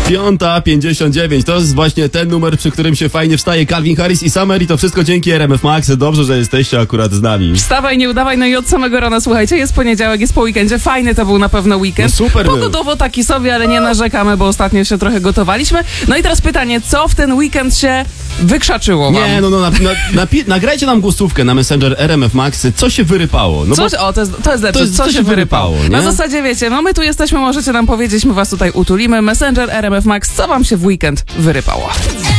5:59. To jest właśnie ten numer, przy którym się fajnie wstaje. Calvin Harris i Summer i to wszystko dzięki RMF Max. Dobrze, że jesteście akurat z nami. Wstawaj, nie udawaj, no i od samego rana, słuchajcie, jest poniedziałek, jest po weekendzie, fajny to był na pewno weekend. No super był. Pogodowo taki sobie, ale nie narzekamy, bo ostatnio się trochę gotowaliśmy. No i teraz pytanie, co w ten weekend się wykrzaczyło wam? Nie, nagrajcie nam głosówkę na Messenger RMF Max. Co się wyrypało? No Coś, to jest lepsze, co się wyrypało. nie? Na zasadzie, wiecie, no my tu jesteśmy, możecie nam powiedzieć, my was tutaj utulimy. Messenger RMF Max, co wam się w weekend wyrypało?